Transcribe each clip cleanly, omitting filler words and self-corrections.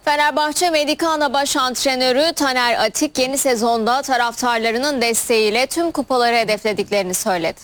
Fenerbahçe Medikana baş antrenörü Taner Atik yeni sezonda taraftarlarının desteğiyle tüm kupaları hedeflediklerini söyledi.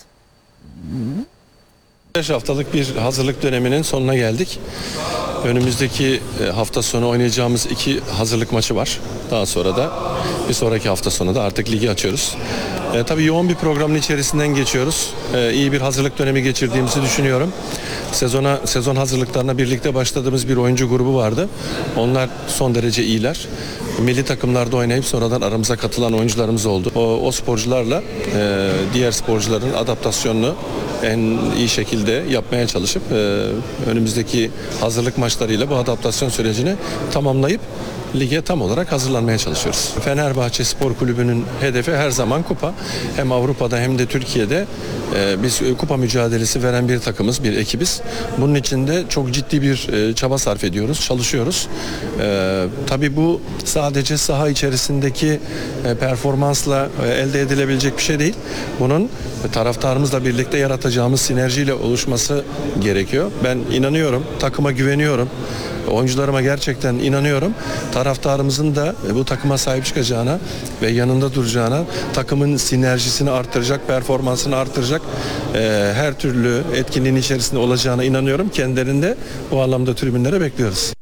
5 haftalık bir hazırlık döneminin sonuna geldik. Önümüzdeki hafta sonu oynayacağımız 2 hazırlık maçı var. Daha sonra da bir sonraki hafta sonu da artık ligi açıyoruz. Tabii yoğun bir programın içerisinden geçiyoruz. İyi bir hazırlık dönemi geçirdiğimizi düşünüyorum. Sezon hazırlıklarına birlikte başladığımız bir oyuncu grubu vardı. Onlar son derece iyiler. Milli takımlarda oynayıp sonradan aramıza katılan oyuncularımız oldu. O sporcularla diğer sporcuların adaptasyonunu en iyi şekilde yapmaya çalışıp önümüzdeki hazırlık maçlarıyla bu adaptasyon sürecini tamamlayıp lige tam olarak hazırlanmaya çalışıyoruz. Fenerbahçe Spor Kulübü'nün hedefi her zaman kupa. Hem Avrupa'da hem de Türkiye'de biz kupa mücadelesi veren bir takımız, bir ekibiz. Bunun için de çok ciddi bir çaba sarf ediyoruz, çalışıyoruz. Tabii bu sadece saha içerisindeki performansla elde edilebilecek bir şey değil. Bunun taraftarımızla birlikte yaratacağımız sinerjiyle oluşması gerekiyor. Ben inanıyorum, takıma güveniyorum. Oyuncularıma gerçekten inanıyorum. Taraftarımızın da bu takıma sahip çıkacağına ve yanında duracağına, takımın sinerjisini arttıracak, performansını arttıracak her türlü etkinliğin içerisinde olacağına inanıyorum. Kendilerini de bu anlamda tribünlere bekliyoruz.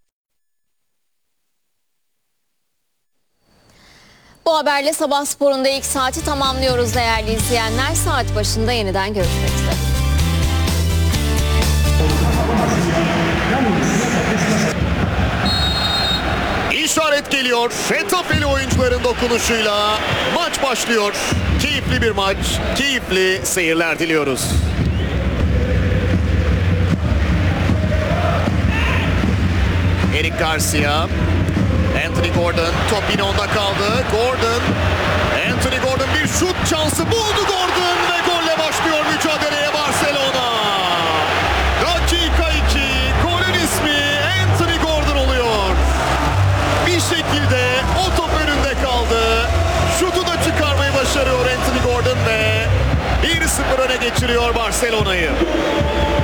Bu haberle Sabah Spor'un da ilk saati tamamlıyoruz değerli izleyenler. Saat başında yeniden görüşmek üzere. İşaret geliyor. Fetafeli oyuncuların dokunuşuyla maç başlıyor. Keyifli bir maç, keyifli seyirler diliyoruz. Eric Garcia, Anthony Gordon, top yine onda kaldı. Anthony Gordon bir şut şansı buldu Gordon ve golle başlıyor mücadeleye Barcelona. Dakika 2, golün ismi Anthony Gordon oluyor. Bir şekilde o top önünde kaldı. Şutu da çıkarmayı başarıyor Anthony Gordon ve 1-0 öne geçiriyor Barcelona'yı.